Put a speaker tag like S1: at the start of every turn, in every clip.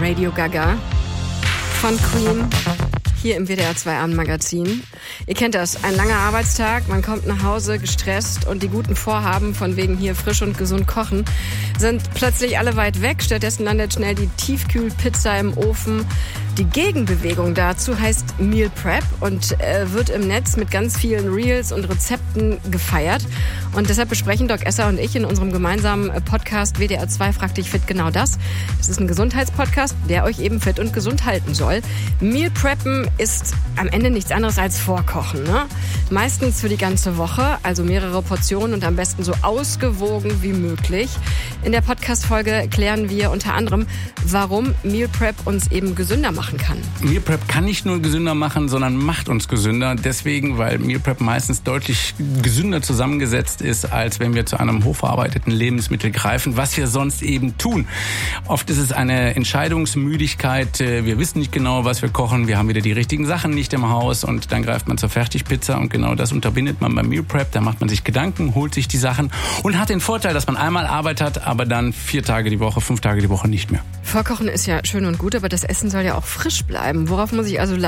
S1: Radio Gaga von Queen hier im WDR 2 Abendmagazin. Ihr kennt das, ein langer Arbeitstag, man kommt nach Hause gestresst und die guten Vorhaben von wegen hier frisch und gesund kochen sind plötzlich alle weit weg. Stattdessen landet schnell die Tiefkühlpizza im Ofen. Die Gegenbewegung dazu heißt Meal Prep und wird im Netz mit ganz vielen Reels und Rezepten gefeiert. Und deshalb besprechen Doc Esser und ich in unserem gemeinsamen Podcast WDR 2 Frag dich fit genau das. Das ist ein Gesundheitspodcast, der euch eben fit und gesund halten soll. Meal Preppen ist am Ende nichts anderes als Vorkochen, ne? Meistens für die ganze Woche, also mehrere Portionen und am besten so ausgewogen wie möglich. In der Podcast-Folge klären wir unter anderem, warum Meal Prep uns eben gesünder machen kann.
S2: Meal Prep kann nicht nur gesünder machen, sondern macht uns gesünder. Deswegen, weil Meal Prep meistens deutlich gesünder zusammengesetzt ist, als wenn wir zu einem hochverarbeiteten Lebensmittel greifen, was wir sonst eben tun. Oft ist es eine Entscheidungsmüdigkeit. Wir wissen nicht genau, was wir kochen. Wir haben wieder die richtigen Sachen nicht im Haus und dann greift man zur Fertigpizza und genau das unterbindet man beim Meal Prep. Da macht man sich Gedanken, holt sich die Sachen und hat den Vorteil, dass man einmal Arbeit hat, aber dann 4 Tage die Woche, 5 Tage die Woche nicht mehr.
S1: Vorkochen ist ja schön und gut, aber das Essen soll ja auch frisch bleiben. Worauf muss ich also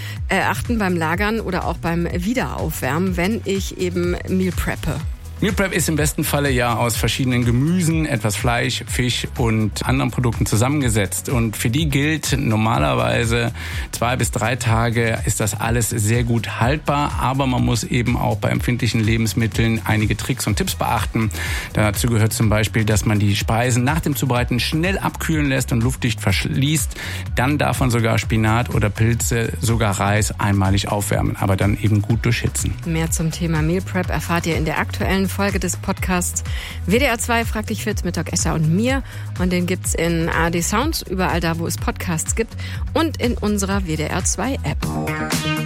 S1: achten beim Lagern oder auch beim Wiederaufwärmen, wenn ich eben Meal preppe?
S2: Meal Prep ist im besten Falle ja aus verschiedenen Gemüsen, etwas Fleisch, Fisch und anderen Produkten zusammengesetzt. Und für die gilt normalerweise 2 bis 3 Tage ist das alles sehr gut haltbar. Aber man muss eben auch bei empfindlichen Lebensmitteln einige Tricks und Tipps beachten. Dazu gehört zum Beispiel, dass man die Speisen nach dem Zubereiten schnell abkühlen lässt und luftdicht verschließt. Dann darf man sogar Spinat oder Pilze, sogar Reis einmalig aufwärmen, aber dann eben gut durchhitzen.
S1: Mehr zum Thema Meal Prep erfahrt ihr in der aktuellen Folge des Podcasts WDR 2 Frag dich fit mit Doc Esser und mir. Und den gibt's in ARD Sound, überall da, wo es Podcasts gibt und in unserer WDR 2 App.